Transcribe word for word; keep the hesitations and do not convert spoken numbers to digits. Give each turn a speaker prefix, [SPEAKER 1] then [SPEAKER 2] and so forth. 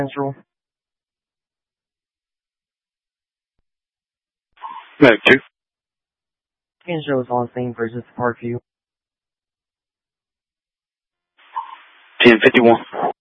[SPEAKER 1] Central.
[SPEAKER 2] Medic two.
[SPEAKER 1] Skin shows on scene versus Parkview.
[SPEAKER 2] ten fifty-one.